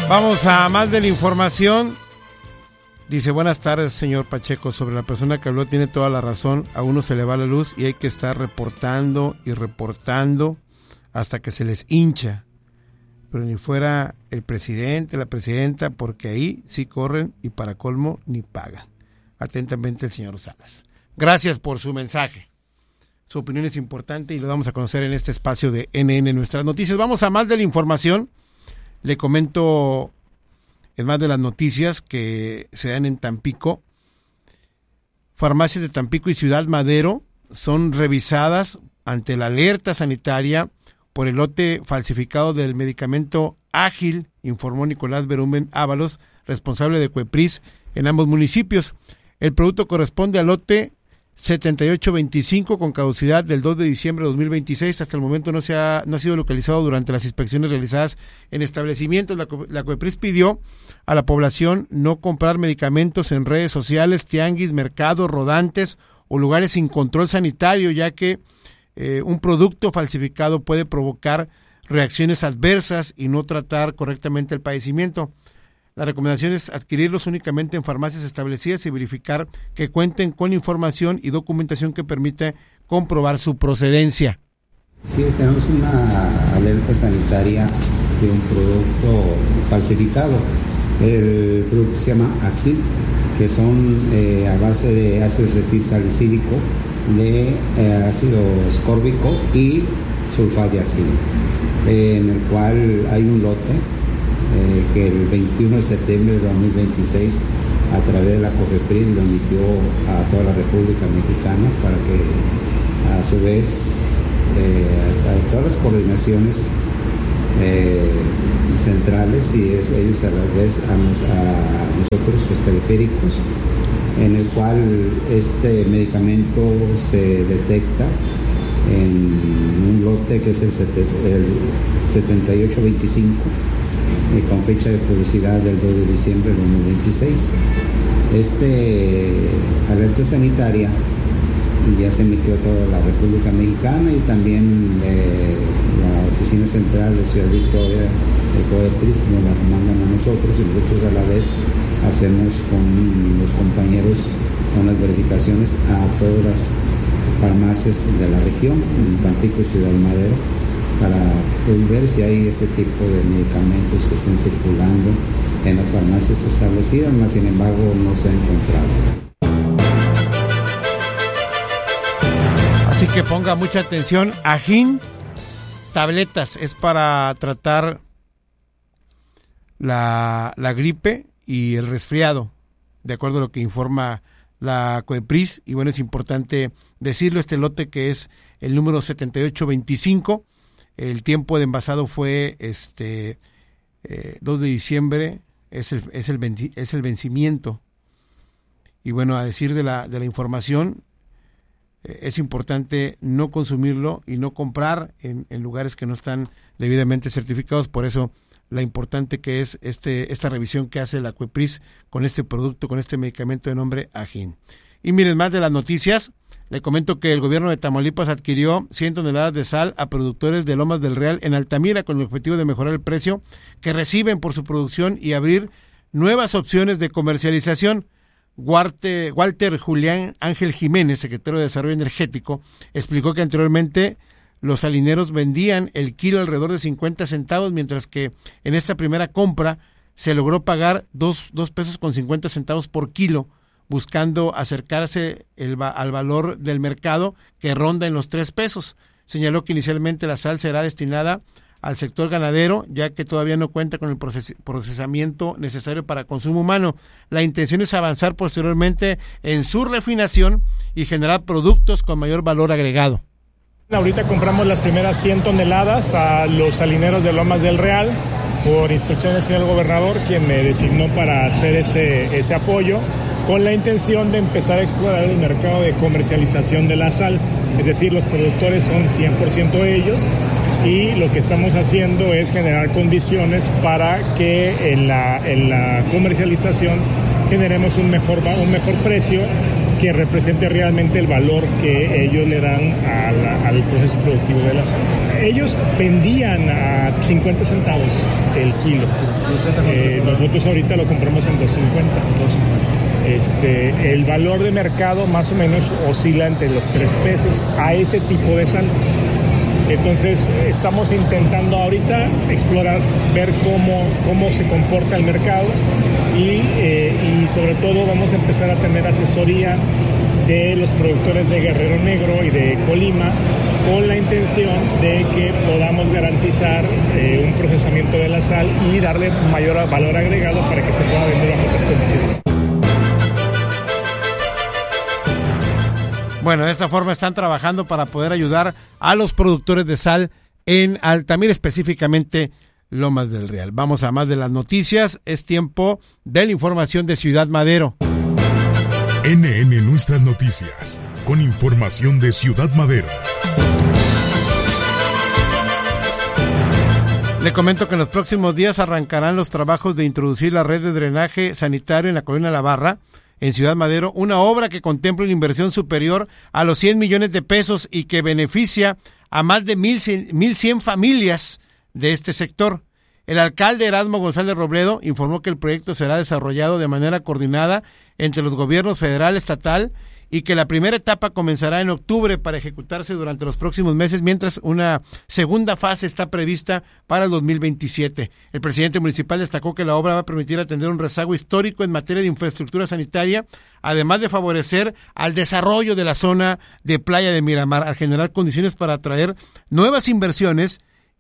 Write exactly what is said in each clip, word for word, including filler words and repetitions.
Vamos a más de la información. Dice, buenas tardes, señor Pacheco. Sobre la persona que habló, tiene toda la razón. A uno se le va la luz y hay que estar reportando y reportando hasta que se les hincha. Pero ni fuera el presidente, la presidenta, porque ahí sí corren y para colmo ni pagan. Atentamente, el señor Salas. Gracias por su mensaje. Su opinión es importante y lo vamos a conocer en este espacio de N N Nuestras Noticias. Vamos a más de la información. Le comento, en más de las noticias que se dan en Tampico, farmacias de Tampico y Ciudad Madero son revisadas ante la alerta sanitaria por el lote falsificado del medicamento Ágil, informó Nicolás Berumen Ábalos, responsable de Cuepris en ambos municipios. El producto corresponde al lote setenta y ocho veinticinco con caducidad del dos de diciembre de dos mil veintiséis. Hasta el momento no se ha, no ha sido localizado durante las inspecciones realizadas en establecimientos. La, la Cuepris pidió a la población no comprar medicamentos en redes sociales, tianguis, mercados, rodantes o lugares sin control sanitario, ya que eh, un producto falsificado puede provocar reacciones adversas y no tratar correctamente el padecimiento. La recomendación es adquirirlos únicamente en farmacias establecidas y verificar que cuenten con información y documentación que permite comprobar su procedencia. Sí, tenemos una alerta sanitaria de un producto falsificado. El producto se llama Ágil, que son eh, a base de ácido acetil salicílico, de eh, ácido ascórbico y sulfadiazil, eh, en el cual hay un lote Eh, que el veintiuno de septiembre de dos mil veintiséis a través de la COFEPRIS lo emitió a toda la República Mexicana para que a su vez eh, a todas las coordinaciones eh, centrales y es, ellos a la vez a, nos, a nosotros los periféricos, en el cual este medicamento se detecta en un lote que es el, el setenta y ocho veinticinco Eh, con fecha de publicidad del dos de diciembre de dos mil veintiséis. Este alerta sanitaria ya se emitió a toda la República Mexicana y también eh, la Oficina Central de Ciudad Victoria, el COEPRIS, nos las mandan a nosotros y nosotros a la vez hacemos con los compañeros unas verificaciones a todas las farmacias de la región, en Tampico y Ciudad Madero, para ver si hay este tipo de medicamentos que estén circulando en las farmacias establecidas, mas sin embargo no se ha encontrado. Así que ponga mucha atención. Ajín, tabletas, es para tratar la, la gripe y el resfriado, de acuerdo a lo que informa la COEPRIS. Y bueno, es importante decirlo, este lote que es el número setenta y ocho veinticinco, el tiempo de envasado fue este eh, dos de diciembre, es el es el venci, es el vencimiento. Y bueno, a decir de la de la información, eh, es importante no consumirlo y no comprar en, en lugares que no están debidamente certificados. Por eso la importante que es este esta revisión que hace la COEPRIS con este producto, con este medicamento de nombre Ajín. Y miren, más de las noticias. Le comento que el gobierno de Tamaulipas adquirió cien toneladas de sal a productores de Lomas del Real en Altamira con el objetivo de mejorar el precio que reciben por su producción y abrir nuevas opciones de comercialización. Walter, Walter Julián Ángel Jiménez, secretario de Desarrollo Energético, explicó que anteriormente los salineros vendían el kilo alrededor de cincuenta centavos, mientras que en esta primera compra se logró pagar dos, dos pesos con cincuenta centavos por kilo, buscando acercarse el, al valor del mercado que ronda en los tres pesos. Señaló que inicialmente la sal será destinada al sector ganadero, ya que todavía no cuenta con el proces, procesamiento necesario para consumo humano. La intención es avanzar posteriormente en su refinación y generar productos con mayor valor agregado. Ahorita compramos las primeras cien toneladas a los salineros de Lomas del Real por instrucción del señor gobernador, quien me designó para hacer ese, ese apoyo, con la intención de empezar a explorar el mercado de comercialización de la sal. Es decir, los productores son cien por ciento ellos y lo que estamos haciendo es generar condiciones para que en la, en la comercialización generemos un mejor, un mejor precio que represente realmente el valor que ellos le dan a la, al proceso productivo de la sal. ellos vendían a cincuenta centavos el kilo. Eh, nosotros ahorita lo compramos en dos cincuenta. Este, el valor de mercado más o menos oscila entre los tres pesos a ese tipo de sal. Entonces estamos intentando ahorita explorar, ver cómo, cómo se comporta el mercado y, eh, y sobre todo vamos a empezar a tener asesoría de los productores de Guerrero Negro y de Colima con la intención de que podamos garantizar eh, un procesamiento de la sal y darle mayor valor agregado para que se pueda vender bajo otras condiciones. Bueno, de esta forma están trabajando para poder ayudar a los productores de sal en Altamira, específicamente Lomas del Real. Vamos a más de las noticias. Es tiempo de la información de Ciudad Madero. N N Nuestras Noticias, con información de Ciudad Madero. Le comento que en los próximos días arrancarán los trabajos de introducir la red de drenaje sanitario en la colonia La Barra, en Ciudad Madero, una obra que contempla una inversión superior a los cien millones de pesos y que beneficia a más de mil cien familias de este sector. El alcalde Erasmo González Robledo informó que el proyecto será desarrollado de manera coordinada entre los gobiernos federal, estatal, y que la primera etapa comenzará en octubre para ejecutarse durante los próximos meses, mientras una segunda fase está prevista para el dos mil veintisiete. El presidente municipal destacó que la obra va a permitir atender un rezago histórico en materia de infraestructura sanitaria, además de favorecer al desarrollo de la zona de Playa de Miramar, al generar condiciones para atraer nuevas inversiones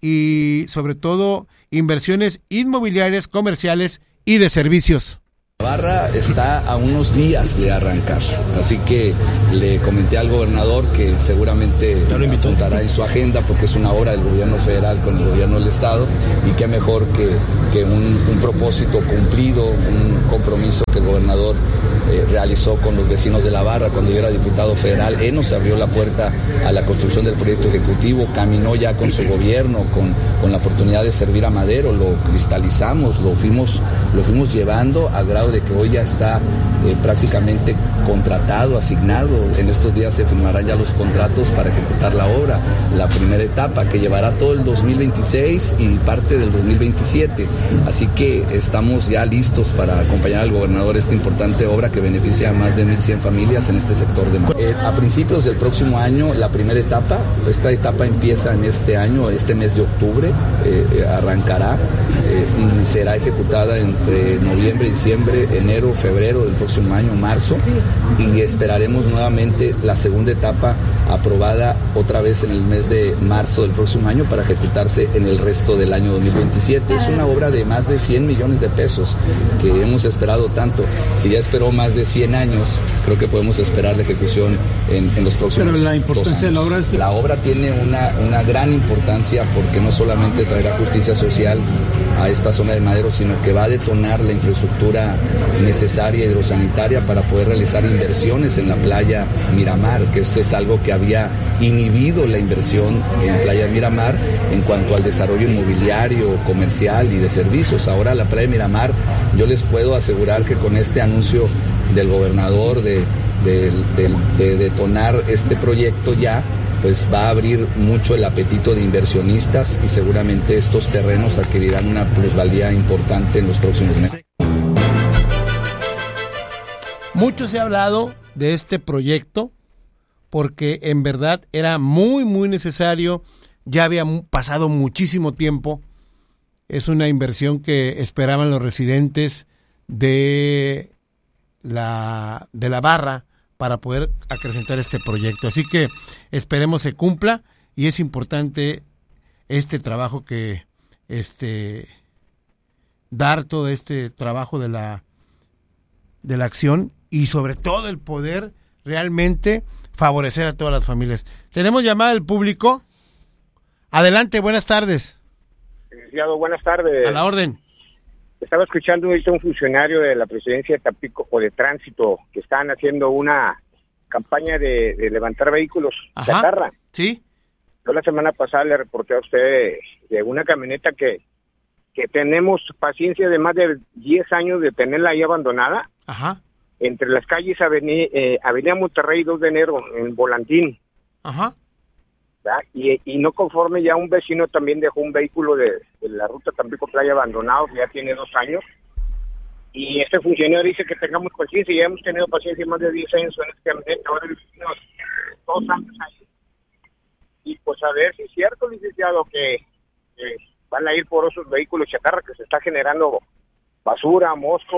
y, sobre todo, inversiones inmobiliarias, comerciales y de servicios. La Barra está a unos días de arrancar, así que le comenté al gobernador que seguramente apuntará en su agenda porque es una obra del gobierno federal con el gobierno del estado y qué mejor que, que un, un propósito cumplido, un compromiso que el gobernador eh, realizó con los vecinos de La Barra cuando yo era diputado federal. Él nos abrió la puerta a la construcción del proyecto ejecutivo, caminó ya con su gobierno, con, con la oportunidad de servir a Madero, lo cristalizamos, lo fuimos, lo fuimos llevando al grado de que hoy ya está eh, prácticamente contratado, asignado. En estos días se firmarán ya los contratos para ejecutar la obra, la primera etapa que llevará todo el dos mil veintiséis y parte del dos mil veintisiete. Así que estamos ya listos para acompañar al gobernador esta importante obra que beneficia a más de mil cien familias en este sector de Madero. Eh, a principios del próximo año, la primera etapa, esta etapa empieza en este año, este mes de octubre, eh, eh, arrancará eh, y será ejecutada entre noviembre, diciembre, enero, febrero del próximo año, marzo, y esperaremos nuevamente la segunda etapa aprobada otra vez en el mes de marzo del próximo año para ejecutarse en el resto del año dos mil veintisiete. Es una obra de más de cien millones de pesos que hemos esperado tanto. Si ya esperó más de cien años, creo que podemos esperar la ejecución en, en los próximos Pero la importancia dos años. de la obra es... La obra tiene una, una gran importancia porque no solamente traerá justicia social a esta zona de Madero, sino que va a detonar la infraestructura necesaria hidrosanitaria para poder realizar inversiones en la playa Miramar, que esto es algo que había inhibido la inversión en playa Miramar en cuanto al desarrollo inmobiliario, comercial y de servicios. Ahora la playa Miramar, yo les puedo asegurar que con este anuncio del gobernador de, de, de, de detonar este proyecto ya, pues va a abrir mucho el apetito de inversionistas y seguramente estos terrenos adquirirán una plusvalía importante en los próximos meses. Mucho se ha hablado de este proyecto porque en verdad era muy, muy necesario. Ya había pasado muchísimo tiempo. Es una inversión que esperaban los residentes de la, de la Barra para poder acrecentar este proyecto. Así que esperemos se cumpla y es importante este trabajo que este dar todo este trabajo de la de la acción y sobre todo el poder realmente favorecer a todas las familias. Tenemos llamada del público. Adelante, buenas tardes. Licenciado, buenas tardes. A la orden. Estaba escuchando ahorita un funcionario de la presidencia de Tampico o de tránsito que están haciendo una campaña de, de levantar vehículos de chatarra. Sí. Yo la semana pasada le reporté a usted de una camioneta que, que tenemos paciencia de más de diez años de tenerla ahí abandonada. Ajá. Entre las calles Avenida, eh, Avenida Monterrey dos de enero en Volantín. Ajá. ¿verdad? Y, y no conforme, ya un vecino también dejó un vehículo de, de la ruta Tampico-Playa abandonado, que ya tiene dos años. Y este funcionario dice que tengamos paciencia, y ya hemos tenido paciencia más de diez años en este ambiente, ahora el vecino, dos años ahí. Y pues a ver si es cierto, licenciado, que, que van a ir por esos vehículos chatarra, que se está generando basura, mosco,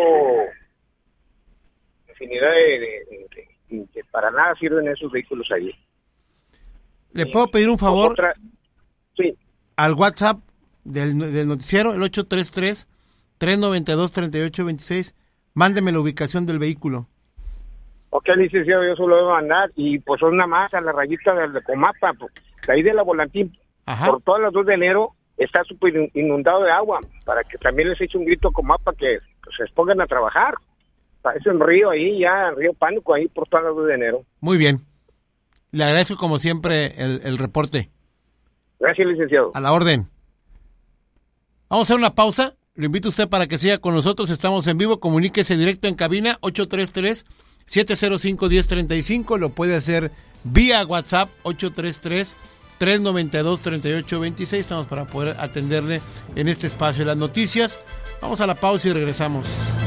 infinidad de, de, de, de que para nada sirven esos vehículos ahí. ¿Le puedo pedir un favor? Otra, sí. Al WhatsApp del, del noticiero, el ocho tres tres, tres nueve dos, tres ocho dos seis, mándeme la ubicación del vehículo. Ok, licenciado, yo se lo voy a mandar, y pues una más a la rayita de, de Comapa, pues, de ahí de la Volantín. Ajá. Por todas las dos de enero está súper inundado de agua, para que también les eche un grito a Comapa que pues, se pongan a trabajar. Parece un río ahí, ya, río Pánico, ahí por todas las dos de enero. Muy bien. Le agradezco como siempre el, el reporte. Gracias, licenciado. A la orden. Vamos a hacer una pausa. Lo invito a usted para que siga con nosotros. Estamos en vivo. Comuníquese directo en cabina ocho tres tres, siete cero cinco, uno cero tres cinco. Lo puede hacer vía WhatsApp ocho tres tres, tres nueve dos, tres ocho dos seis. Estamos para poder atenderle en este espacio de las noticias. Vamos a la pausa y regresamos.